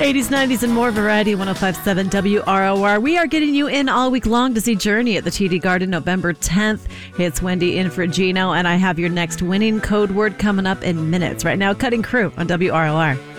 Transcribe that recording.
80s, 90s, and more variety. 105.7 WROR. We are getting you in all week long to see Journey at the TD Garden November 10th. Hey, it's Wendy in for Gino, and I have your next winning code word coming up in minutes. Right now, Cutting Crew on WROR.